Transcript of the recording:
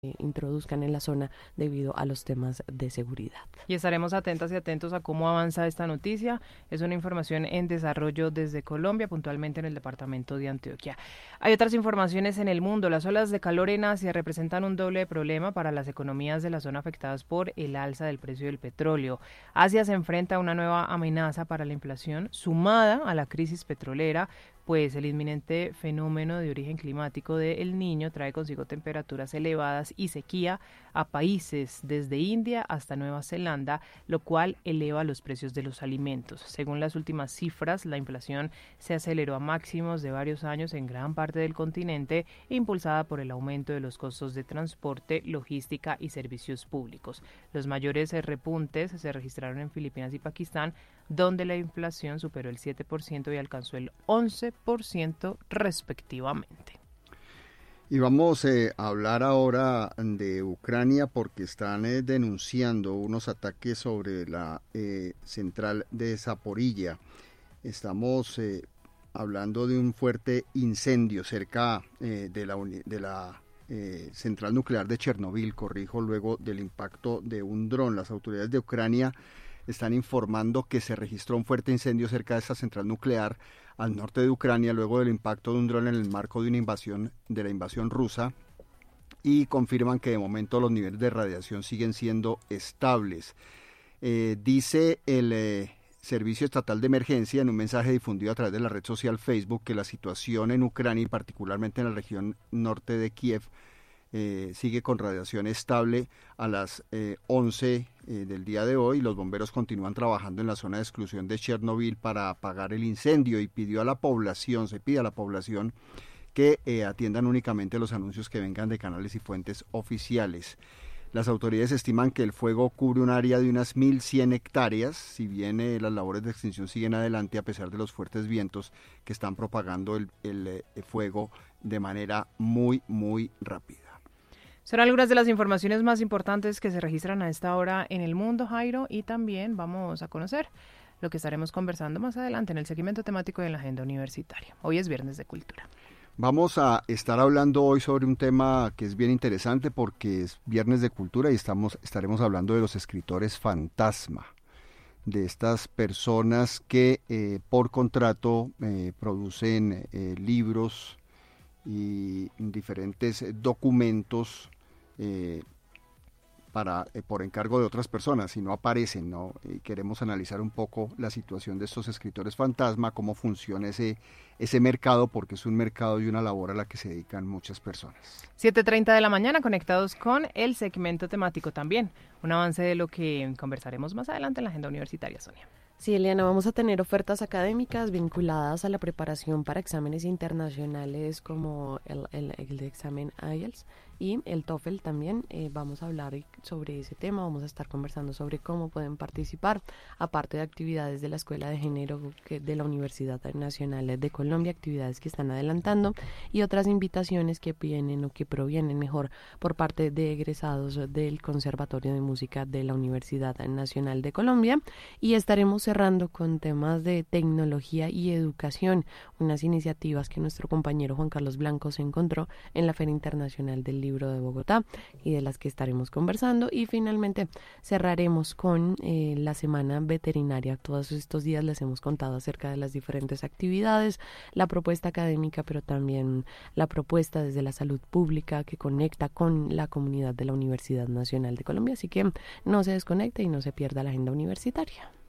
introduzcan en la zona debido a los temas de seguridad. Y estaremos atentas y atentos a cómo avanza esta noticia. Es una información en desarrollo desde Colombia, puntualmente en el departamento de Antioquia. Hay otras informaciones en el mundo. Las olas de calor en Asia representan un doble problema para las economías de la zona afectadas por el alza del precio del petróleo. Asia se enfrenta a una nueva amenaza para la inflación sumada a la crisis petrolera, pues el inminente fenómeno de origen climático de El Niño trae consigo temperaturas elevadas y sequía a países desde India hasta Nueva Zelanda, lo cual eleva los precios de los alimentos. Según las últimas cifras, la inflación se aceleró a máximos de varios años en gran parte del continente, impulsada por el aumento de los costos de transporte, logística y servicios públicos. Los mayores repuntes se registraron en Filipinas y Pakistán, donde la inflación superó el 7% y alcanzó el 11% respectivamente. Y vamos a hablar ahora de Ucrania porque están denunciando unos ataques sobre la central de Zaporilla. Estamos hablando de un fuerte incendio cerca de la central nuclear de Chernobyl, corrijo, luego del impacto de un dron. Las autoridades de Ucrania están informando que se registró un fuerte incendio cerca de esta central nuclear al norte de Ucrania luego del impacto de un dron en el marco de la invasión rusa, y confirman que de momento los niveles de radiación siguen siendo estables. Dice el Servicio Estatal de Emergencia en un mensaje difundido a través de la red social Facebook que la situación en Ucrania y particularmente en la región norte de Kiev sigue con radiación estable a las 11 del día de hoy. Los bomberos continúan trabajando en la zona de exclusión de Chernobyl para apagar el incendio y se pide a la población que atiendan únicamente los anuncios que vengan de canales y fuentes oficiales. Las autoridades estiman que el fuego cubre un área de unas 1.100 hectáreas, si bien las labores de extinción siguen adelante a pesar de los fuertes vientos que están propagando el fuego de manera muy, muy rápida. Son algunas de las informaciones más importantes que se registran a esta hora en el mundo, Jairo, y también vamos a conocer lo que estaremos conversando más adelante en el segmento temático de la agenda universitaria. Hoy es Viernes de Cultura. Vamos a estar hablando hoy sobre un tema que es bien interesante porque es Viernes de Cultura y estaremos hablando de los escritores fantasma, de estas personas que por contrato producen libros y diferentes documentos por encargo de otras personas y no aparecen, ¿no? Queremos analizar un poco la situación de estos escritores fantasma, cómo funciona ese mercado, porque es un mercado y una labor a la que se dedican muchas personas. 7:30 de la mañana, conectados con el segmento temático también. Un avance de lo que conversaremos más adelante en la agenda universitaria, Sonia. Sí, Eliana, vamos a tener ofertas académicas vinculadas a la preparación para exámenes internacionales como el examen IELTS y el TOEFL también. Vamos a hablar sobre ese tema, vamos a estar conversando sobre cómo pueden participar, aparte de actividades de la Escuela de Género de la Universidad Nacional de Colombia, actividades que están adelantando y otras invitaciones que vienen o que provienen mejor por parte de egresados del Conservatorio de Música de la Universidad Nacional de Colombia. Y estaremos cerrando con temas de tecnología y educación, unas iniciativas que nuestro compañero Juan Carlos Blanco se encontró en la Feria Internacional del Libro de Bogotá y de las que estaremos conversando. Y finalmente cerraremos con la semana veterinaria. Todos estos días les hemos contado acerca de las diferentes actividades, la propuesta académica, pero también la propuesta desde la salud pública que conecta con la comunidad de la Universidad Nacional de Colombia. Así que no se desconecte y no se pierda la agenda universitaria.